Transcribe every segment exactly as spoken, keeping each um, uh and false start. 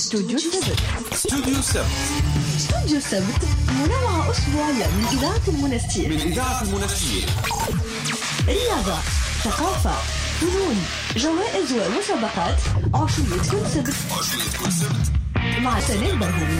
استوديو السبت. استوديو السبت. استوديو السبت منوعة أسبوعية من إذاعة المنستير. من إذاعة المنستير. رياضة، ثقافة، فنون، جوائز ومسابقات. عشرية كل سبت. عشرية كل سبت مع سناء برهومي.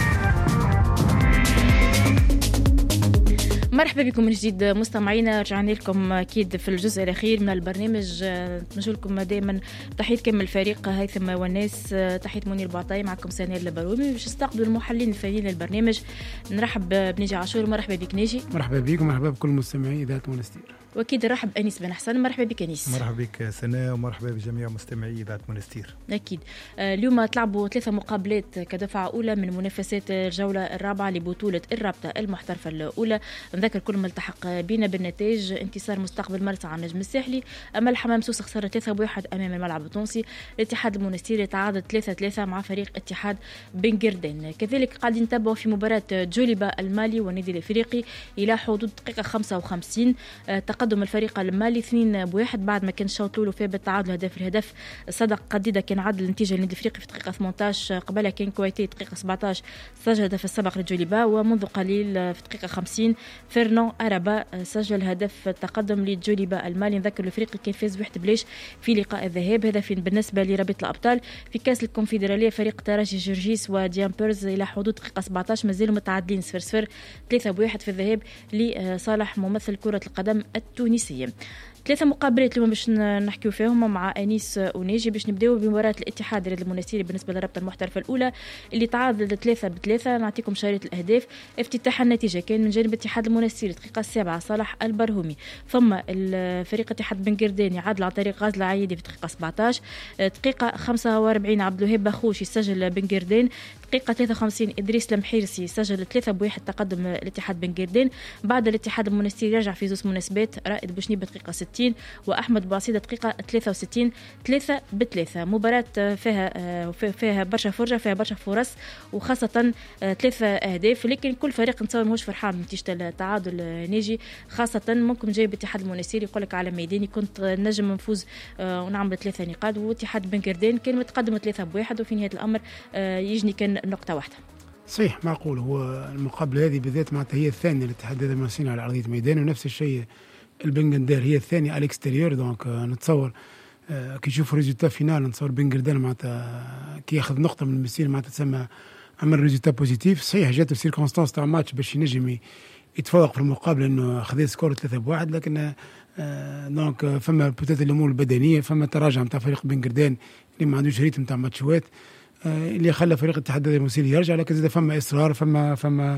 مرحبا بكم من جديد مستمعينا، رجعنا لكم اكيد في الجزء الاخير من البرنامج. نتمنى لكم دائما تحيه كامل الفريق هيثم والناس، تحيه منير بعطاي، معكم سناء البرومي باش نستقبلوا المحللين الفنيين للبرنامج. نرحب بناجي عاشور. مرحبا بك ناجي. مرحبا بك ومرحبا بكل مستمعي اذاعه منستير. واكيد نرحب انيس بن حسن. مرحبا بك انيس. مرحبا بك سناء ومرحبا بجميع مستمعي اذاعه منستير. اكيد. اليوم تلعبوا ثلاثه مقابلات كدفعه اولى من منافسات الجوله الرابعه لبطوله الرابطه المحترفه الاولى. نذكر كل ملتحق بينا بالنتائج: انتصار مستقبل مرسى على النجم الساحلي، اما الحمام سوسه خسر ثلاثة بواحد امام الملعب التونسي. الاتحاد المنستيري تعادل ثلاثة ثلاثة مع فريق اتحاد بن قردان. كذلك قاعدين نتابعوا في مباراه جوليبا المالي والنادي الافريقي الى حدود دقيقه خمسة وخمسين. تقدم الفريق المالي اثنين بواحد بعد ما كان الشوط الاول فيه بالتعادل هدف الهدف. صدق قديده كان عدل النتيجه للنادي الافريقي في دقيقه ثمانية عشر، قبلها كان كويتي دقيقه سبعة عشر سجل هدف السبق لجوليبا، ومنذ قليل في دقيقه خمسين فيرنان أرابا سجل هدف التقدم لجوليبا المالي. نذكر الافريقي كان فاز بواحد بلاش في لقاء الذهاب. هدفين بالنسبه لرابطه الابطال. في كاس الكونفدراليه فريق ترجي جورجيس وديان بيرز الى حدود دقيقه سبعة عشر مازالوا متعادلين صفر صفر، ثلاثة بواحد في الذهاب لصالح ممثل كره القدم التونسيه. ثلاثة مقابلات اليوم باش نحكيو فيهم مع أنيس وناجي. باش نبداو بمباراة الاتحاد المنستيري بالنسبة للرابطة المحترفة الأولى اللي تعادل ثلاثة بثلاثة. نعطيكم شريط الأهداف. افتتاح النتيجة كان من جانب الاتحاد المنستيري دقيقة السابعة صالح البرهومي، ثم الفريق اتحاد بن قردان يعادل عن طريق غازل عيدي في دقيقة سبعة عشر. دقيقة خمسة وأربعين عبد الوهاب بخوش يسجل بن قردان. دقيقة ثلاثة وخمسين إدريس المحيرسي سجل ثلاثة بواحد تقدم الاتحاد بن قردان. بعد الاتحاد المنستيري رجع في زوج مناسبات، رائد بوشنيبة دقيقة ستين وأحمد بوعصيدة دقيقة ثلاثة وستين. ثلاثة بثلاثة مباراة فيها فيها برشا فرجة، فيها برشا فرص، وخاصة ثلاثة أهداف. لكن كل فريق نتصور ماهوش فرحان بنتيجة التعادل ناجي، خاصة ممكن جاي باتحاد المنستيري يقول لك على ميداني كنت نجم نفوز ونعمل ثلاثة نقاط، واتحاد بن قردان كان متقدم ثلاثة بواحد وفي نهاية الأمر يجني كان نقطة واحدة. صحيح، معقول. هو المقابلة هذه بالذات معناتها هي الثانية الاتحاد المنستيري على أرضية ميدان، ونفس الشيء البن قردان هي الثانية على الاكستيريور. دونك نتصور كي يشوفوا ريزولتا فينال نتصور بن قردان معناتها كي ياخذ نقطة من المسير معناتها تسمى عمل ريزولتا بوزيتيف. صحيح جاته سيركونستانس تاع ماتش باش ينجم يتفوق في المقابلة انه خذ سكور ثلاثة بواحد، لكن دونك فما بوتيت الامور البدنية، فما تراجع نتاع فريق بن قردان اللي ما عندوش ريتم نتاع ماتشات اللي خلى فريق الاتحاد المنستيري يرجع. لكن زاد فما اصرار، فما فما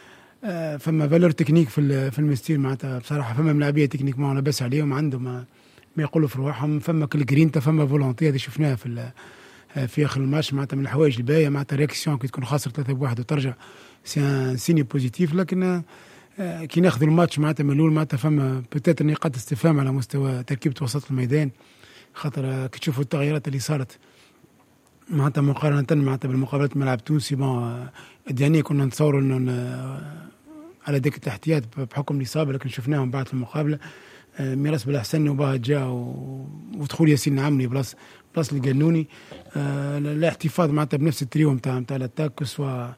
فما فالور تكنيك في في المستير معناتها بصراحه. فما ملاعبيه تكنيك ما لاباس عليهم، عندهم ما, ما يقولوا في رواحهم. فما كل جرينتا، فما فولونتي هذه شفناها في في اخر الماتش معناتها من الحوايج الباهيه. معناتها رياكسيون كي تكون خاسر ثلاثة بواحد وترجع سي سيني بوزيتيف. لكن كي ناخذ الماتش معناتها من الاول معناتها فما بوتيت نقاط استفهام على مستوى تركيبه وسط الميدان، خاطر كي تشوفوا التغييرات اللي صارت معناتها مقارنه معناتها بالمقابلات الملعب التونسي. بون الديانيه كنا نتصوروا انه على دكة الاحتياط بحكم الإصابة، لكن شفناهم بعد في المقابلة ميراس بالأحسن وباها جاء ودخول ياسين نعمني بلاص بلاص القانوني. آه الاحتفاظ معناتها بنفس التريو نتاع نتاع الاتاك، سواء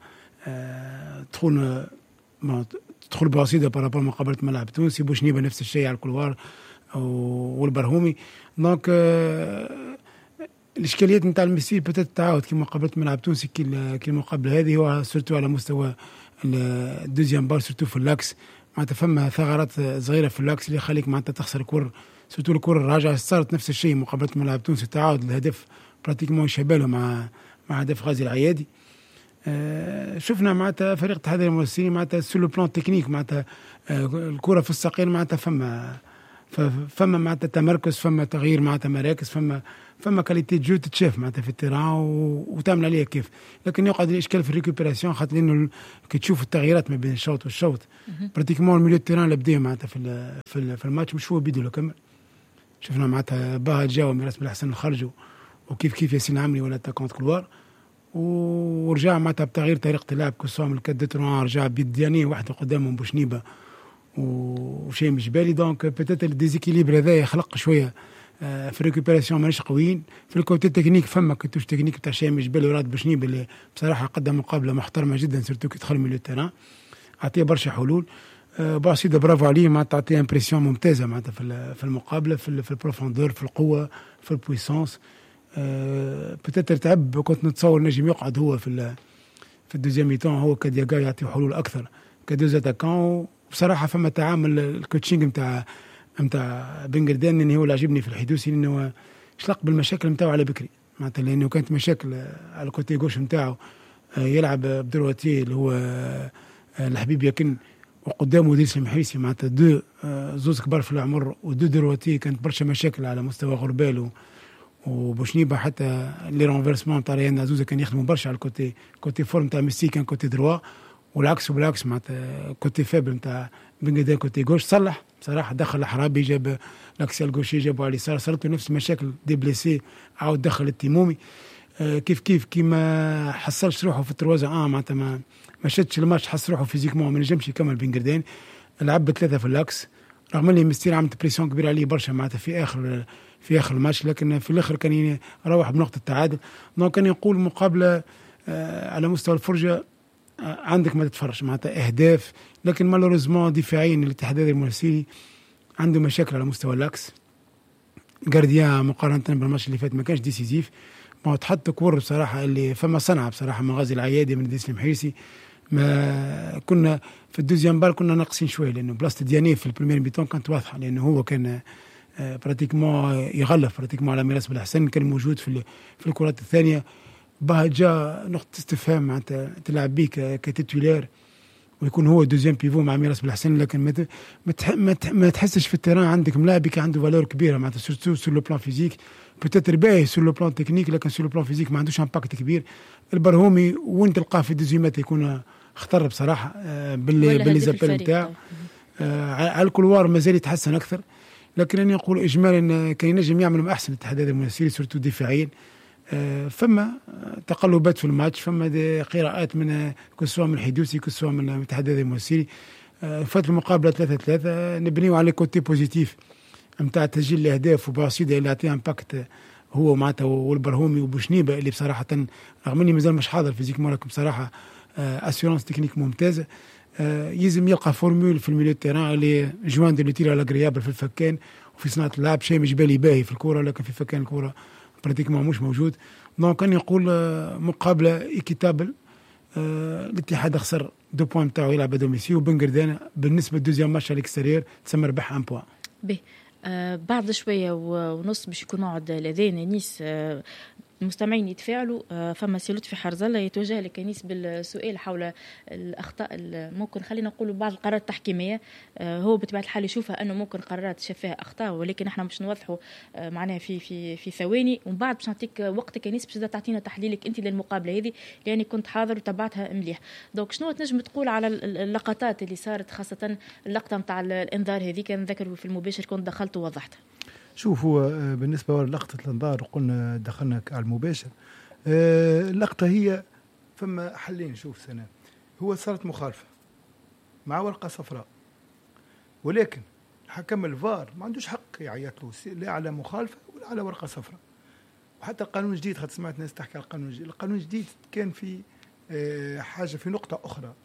آه تدخل تدخل بواسيدة بارابور مقابلة الملعب التونسي، بوشنيبة نفس الشيء على الكولوار والبرهومي. دونك آه الإشكاليات نتاع المسير بتات التعاود كما مقابلة الملعب التونسي كي المقابلة هذه، هو سورتو على مستوى الدوزيام بار سورتو في اللاكس معناتها فما ثغرات صغيره في اللاكس اللي يخليك معناتها تخسر كور، سورتو الكره الراجعه. صارت نفس الشيء مقابله الملعب التونسي، تعاود الهدف براتيكمون شباله مع مع هدف غازي العيادي. آه شفنا معناتها فريق الاتحاد المنستيري معناتها سو لو بلان تكنيك معناتها آه الكره في الساقين معناتها فما فما معناتها تمركز، فما تغيير معناتها مراكز، فما فما كاليتي جو تتشاف معناتها في التيران وتعمل عليها كيف. لكن يقعد الاشكال في الريكوبيراسيون، خاطر انه كي تشوف التغييرات ما بين الشوط والشوط براتيكمون الميليو التيران اللي بدا معناتها في في, في الماتش مش هو بيدو لو كمل. شفنا معناتها باها جا وميراس بالأحسن خرجوا، وكيف كيف ياسين عمري ولا تاكونت كلوار، ورجع معناتها بتغيير طريقه اللعب كسوام الكادترون، رجع بيدياني واحده قدامهم بوشنيبه وشيء مش بالي. دونك بيتيت الديزيكيليبر هذا يخلق شويه في الريكوبيراسيون مانيش قويين. في الكوتي تكنيك فما كتوش تكنيك تاع شامي جبال وراد بشنيب اللي بصراحه قدم مقابله محترمه جدا، سيرتو كي دخل من التيران عطيه برشا حلول. أه باسيدا برافو عليه، معناتها تعطيه امبرسيون ممتازه معناتها في في المقابله، في في البروفوندور، في القوه، في البويسونس. أه بتاتر تعب كنت نتصور نجم يقعد هو في في الدوزيام ميتون، هو كدياغا يعطي حلول اكثر كدوز اتاكون. بصراحه فما تعامل الكوتشينج نتاع نتاع بن قردان اللي هو اللي عجبني في الحدوثي، لانه شلق بالمشاكل نتاعو على بكري معناتها، لانه كانت مشاكل على الكوتي غوش نتاعو يلعب بدرواتي اللي هو الحبيب يكن، وقدامه ديس المحيسي معناتها دو زوز كبار في العمر ودو درواتي، كانت برشا مشاكل على مستوى غربال وبوشنيبه، حتى لي رونفيرسمون تاع ريان زوزا كان يخدموا برشا على الكوتي كوتي فورم تاع ميسي كان كوتي دروا، والعكس وبالعكس معناتها كوتي فابل نتاع بن قردان كوتي غوش. صلح بصراحه، دخل الحرابي جاب لاكسيال غوشي جابوا على اليسار، صارت له نفس المشاكل دي بليسي، عاود دخل التيمومي آه كيف كيف كيما حصلش روحه في التروازه اه معناتها ما ما شدش الماتش، حس روحه فيزيكمون ما نجمش يكمل بن قردان، لعب بثلاثه في الاكس رغم اللي مستير عملت بريسيون كبيره عليه برشا معناتها في اخر في اخر الماتش، لكن في الاخر كان يروح بنقطه التعادل. دونك كان يقول مقابله آه على مستوى الفرجه آه عندك ما تتفرج معناتها اهداف، لكن مالوريزمون دفاعيا الاتحاد المرسيلي عنده مشاكل على مستوى الاكس. غارديان مقارنه بالماتش اللي فات ما كانش ديسيزيف، ما تحط كور بصراحه اللي فما صنعه بصراحه من غازي العيادي من ديسلم حيرسي. ما كنا في الدوزيام بال كنا ناقصين شويه، لانه بلاصه دياني في البريمير بيتون كانت واضحه، لانه هو كان براتيكمون يغلف براتيكمون على ميراس بالحسن، كان موجود في في الكرات الثانيه. باه جا نقطه استفهام معناتها تلعب بيك كتيتولير ويكون هو دوزيام بيفو مع ميراس بالحسن، لكن ما ما ما تحسش في التيران عندك ملاعبك عنده فالور كبيره معناتها سورتو سور لو بلان فيزيك، بوتيتر باهي سور لو بلان تكنيك، لكن سور لو بلان فيزيك ما عندوش امباكت كبير. البرهومي وين تلقاه في الدوزيامات يكون اختار بصراحه باللي باللي زابيل نتاعو على الكولوار مازال يتحسن اكثر، لكن انا نقول اجمالا كان ينجم يعمل احسن الاتحاد المنافسين سورتو دفاعيا. فما تقلبات في الماتش، فما قراءات من كسوا من الحدوثي كسوا من الاتحاد المنافسين. فات المقابله ثلاثة ثلاثة نبنيو على كوتي بوزيتيف نتاع تسجيل الاهداف وباسيدا اللي يعطيها امباكت هو معناتها والبرهومي وبوشنيبه اللي بصراحه رغم اني مازال مش حاضر فيزيكمون، لكن بصراحه اسيورونس تكنيك ممتازه. يلزم يلقى فورمول في الميليو تيران اللي جوان دو تير على اغريابل في الفكان وفي صناعه اللعب، شيء مش بالي باهي في الكوره، لكن في فكان الكوره براتيكمون مش موجود. دونك كان يقول مقابله ايكيتابل. الاتحاد خسر دو بوان نتاعو يلعب دوميسيو، وبن قردان بالنسبه للدوزيام ماتش على الاكستيريور تسمى ربح ان بوان. به آه بعد شويه ونص باش يكون موعد الاذان نيس. آه المستمعين يتفاعلوا. آه فما سي لطفي حرزله يتوجه لك نيس بالسؤال حول الاخطاء، ممكن خلينا نقول بعض القرارات التحكيميه. آه هو بطبيعه الحال يشوفها انه ممكن قرارات شاف فيها اخطاء، ولكن احنا مش نوضحوا آه معناها في في في ثواني، ومن بعد باش نعطيك وقتك نيس باش تعطينا تحليلك انت للمقابله هذه لاني كنت حاضر وتبعتها مليح. دونك شنو تنجم تقول على اللقطات اللي صارت، خاصه اللقطه نتاع الانذار هذه كان نذكر في المباشر كنت دخلت ووضحتها. شوف هو بالنسبة للقطة الانذار وقلنا دخلنا على المباشر، اللقطة هي فما حلين. شوف سنة هو صارت مخالفة مع ورقة صفراء، ولكن حكم الفار ما عندوش حق يعيط له لا على مخالفة ولا على ورقة صفراء. وحتى القانون الجديد، خاطر سمعت ناس تحكي على القانون الجديد، القانون الجديد كان في حاجة في نقطة أخرى،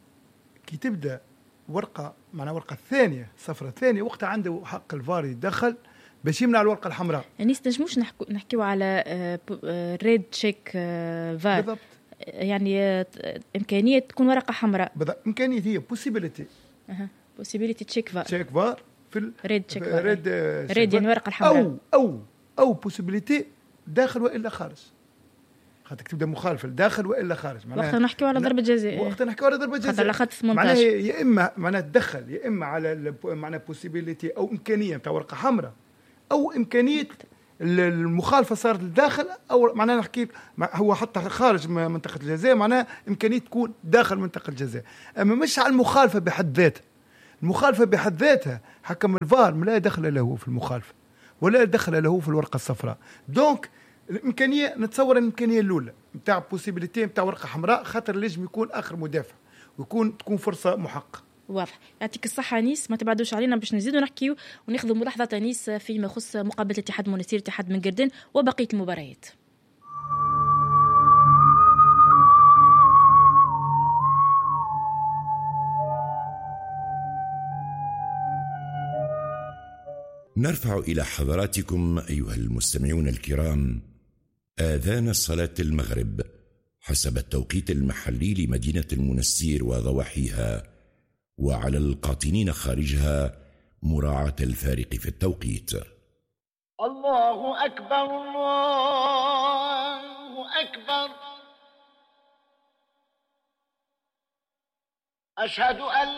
كي تبدأ ورقة معنا ورقة ثانية صفراء ثانية وقتها عنده حق الفار يتدخل باش يمنع الورقة الحمراء. يعني نجموش نحكوا نحكيوا على ريد تشيك فار بالضبط، يعني إمكانية تكون ورقة حمراء بالضبط. إمكانية هي possibility أها possibility تشيك فار تشيك فار في ريد تشيك فار ريد ريد يعني ورقة الحمراء أو أو أو possibility داخل وإلا خارج، خاطر تبدا مخالفه داخل والا خارج. وقتها نحكيو على ضربه جزاء، وقتها نحكيو على ضربه جزاء، خاطر لخط ثمانية عشر معناها يا اما معناها تدخل يا اما على معناها بوسيبيليتي او امكانيه نتاع ورقه حمراء، او امكانيه المخالفه صارت للداخل، او معناها نحكي هو حتى خارج منطقه الجزاء معناها امكانيه تكون داخل منطقه الجزاء، اما مش على المخالفه بحد ذاتها. المخالفه بحد ذاتها حكم الفار لا دخل له في المخالفه ولا دخل له في الورقه الصفراء. دونك الامكانيه نتصور الامكانيه الاولى نتاع بوسيبيليتي نتاع ورقه حمراء، خاطر لازم يكون اخر مدافع ويكون تكون فرصه محققه. واضح. يعطيك الصحة نيس، ما تبعدوش علينا باش نزيدوا نحكيو وناخذوا ملاحظة نيس فيما يخص مقابلة الاتحاد المنستير الاتحاد من قردن وبقية المباريات. نرفع إلى حضراتكم أيها المستمعون الكرام آذان صلاة المغرب حسب التوقيت المحلي لمدينة المنستير وضواحيها، وعلى القاطنين خارجها مراعاة الفارق في التوقيت. الله أكبر الله أكبر، أشهد أن